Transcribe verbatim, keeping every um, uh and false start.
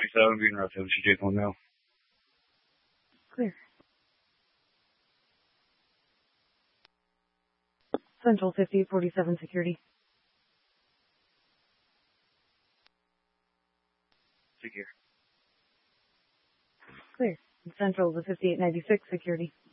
thirty-seven, being route to Jake one now. Clear. Central fifty forty-seven security. Secure. Clear. Central to fifty-eight ninety-six security.